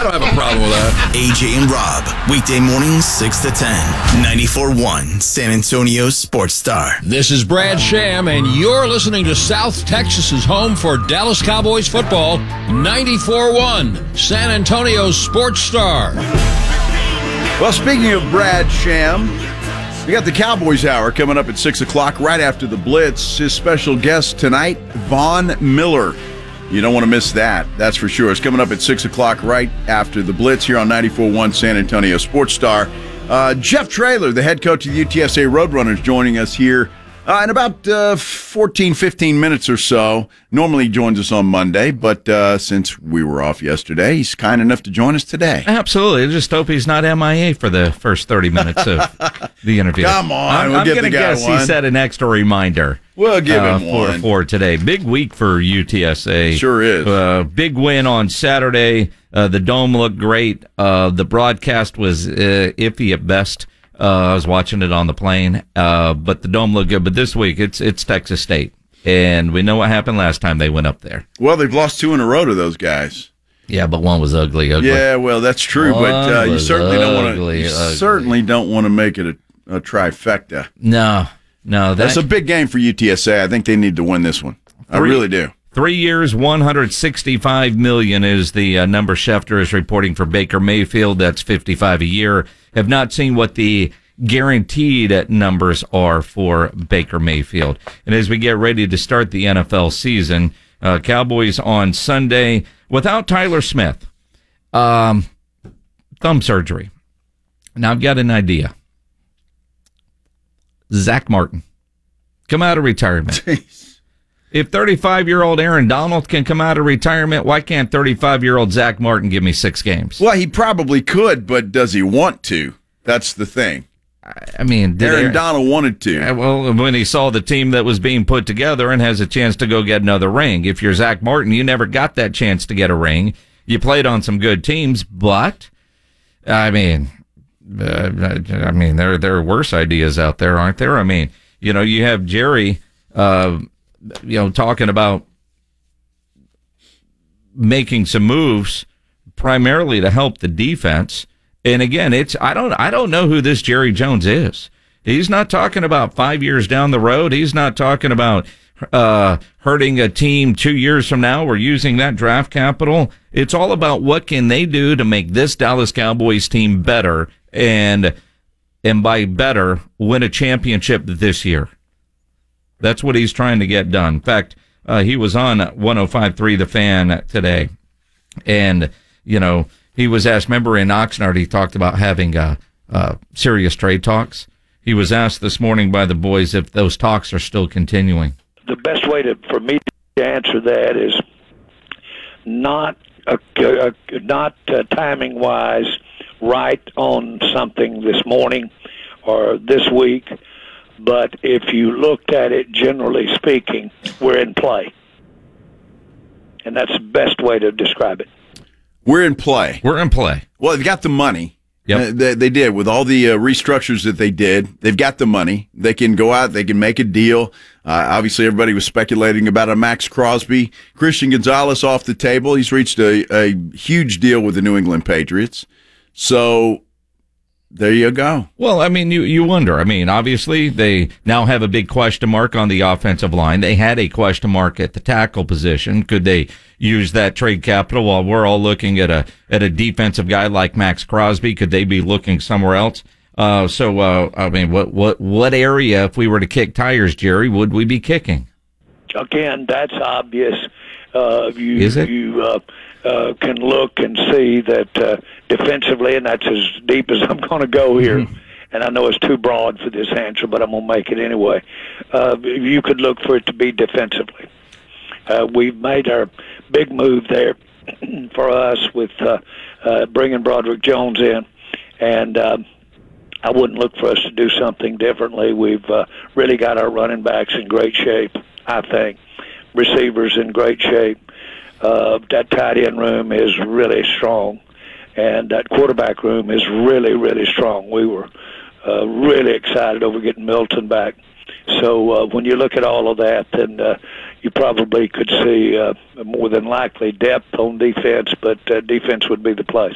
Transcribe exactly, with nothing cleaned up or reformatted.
don't have a problem with that. A J and Rob, weekday mornings six to ten, ninety-four point one San Antonio Sports Star. This is Brad Sham, and you're listening to South Texas's home for Dallas Cowboys football, ninety-four point one San Antonio Sports Star. Well, speaking of Brad Sham, we got the Cowboys Hour coming up at six o'clock right after the Blitz. His special guest tonight, Von Miller. You don't want to miss that, that's for sure. It's coming up at six o'clock right after the Blitz here on ninety-four point one San Antonio Sports Star. Uh, Jeff Traylor, the head coach of the U T S A Roadrunners, joining us here uh, in about uh, fourteen, fifteen minutes or so. Normally he joins us on Monday, but uh, since we were off yesterday, he's kind enough to join us today. Absolutely. I just hope he's not M I A for the first thirty minutes of the interview. Come on, I'm, we'll I'm give going to the guy guess one. he set an extra reminder. We'll give uh, him for, one. for today. Big week for U T S A. Sure is. Uh, big win on Saturday. Uh, the Dome looked great. Uh, the broadcast was uh, iffy at best. Uh, I was watching it on the plane, uh, but the Dome looked good. But this week, it's it's Texas State, and we know what happened last time they went up there. Well, they've lost two in a row to those guys. Yeah, but one was ugly. ugly. Yeah, well, that's true, One but uh, you was certainly don't want to. ugly, You ugly. certainly don't want to make it a, a trifecta. No, no. That, That's a big game for U T S A. I think they need to win this one. I Three- really do. Three years, one hundred sixty-five million dollars is the uh, number Schefter is reporting for Baker Mayfield. That's fifty-five a year. Have not seen what the guaranteed numbers are for Baker Mayfield. And as we get ready to start the N F L season, uh, Cowboys on Sunday without Tyler Smith, um, thumb surgery. Now I've got an idea. Zach Martin, come out of retirement. Jeez. If thirty-five-year-old Aaron Donald can come out of retirement, why can't thirty-five-year-old Zach Martin give me six games? Well, he probably could, but does he want to? That's the thing. I mean, did Aaron Aaron- Donald wanted to. Uh, Well, when he saw the team that was being put together and has a chance to go get another ring. If you're Zach Martin, you never got that chance to get a ring. You played on some good teams, but, I mean, uh, I mean, there, there are worse ideas out there, aren't there? I mean, you know, you have Jerry, uh, you know, talking about making some moves primarily to help the defense. And again, it's I don't I don't know who this Jerry Jones is. He's not talking about five years down the road. He's not talking about uh, hurting a team two years from now. We're using that draft capital. It's all about what can they do to make this Dallas Cowboys team better, and and by better, win a championship this year. That's what he's trying to get done. In fact, uh, he was on one oh five point three The Fan today, and you know. He was asked, remember in Oxnard, he talked about having uh, uh, serious trade talks. He was asked this morning by the boys if those talks are still continuing. The best way to for me to answer that is not uh, uh, not uh, timing wise right on something this morning or this week, but if you looked at it generally speaking, we're in play, and that's the best way to describe it. We're in play. We're in play. Well, they've got the money. Yep. Uh, they, they did. With all the uh, restructures that they did, they've got the money. They can go out. They can make a deal. Uh, obviously, everybody was speculating about a Max Crosby. Christian Gonzalez off the table. He's reached a, a huge deal with the New England Patriots. So there you go. Well, I mean, you, you wonder. I mean, obviously, they now have a big question mark on the offensive line. They had a question mark at the tackle position. Could they use that trade capital while we're all looking at a at a defensive guy like Max Crosby? Could they be looking somewhere else? Uh, so, uh, I mean, what what what area, if we were to kick tires, Jerry, would we be kicking? Again, that's obvious. Uh, you Is it? you uh, uh, can look and see that uh, defensively, and that's as deep as I'm going to go here. Mm-hmm. And I know it's too broad for this answer, but I'm going to make it anyway. Uh, you could look for it to be defensively. Uh, we've made our big move there for us with uh, uh, bringing Broderick Jones in, and uh, I wouldn't look for us to do something differently. We've uh, really got our running backs in great shape, I think. Receivers in great shape. Uh, that tight end room is really strong, and that quarterback room is really, really strong. We were uh, really excited over getting Milton back. So uh, when you look at all of that, then uh, you probably could see uh, more than likely depth on defense, but uh, defense would be the place.